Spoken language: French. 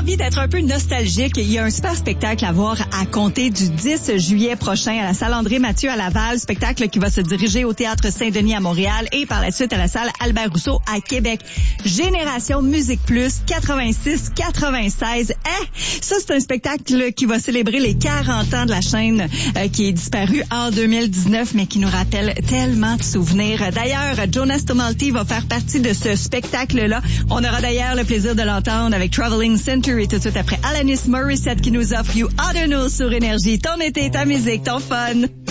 envie d'être un peu nostalgique, il y a un super spectacle à voir à compter du 10 juillet prochain à la salle André-Mathieu à Laval. Spectacle qui va se diriger au Théâtre Saint-Denis à Montréal et par la suite à la salle Albert Rousseau à Québec. Génération Musique Plus 86-96. Ça, c'est un spectacle qui va célébrer les 40 ans de la chaîne qui est disparue en 2019, mais qui nous rappelle tellement de souvenirs. D'ailleurs, Jonas Tomalti va faire partie de ce spectacle-là. On aura d'ailleurs le plaisir de l'entendre avec Traveling Century tout de suite après Alanis Morissette qui nous offre You Oughta Know sur Énergie. Ton été, ta musique, ton fun.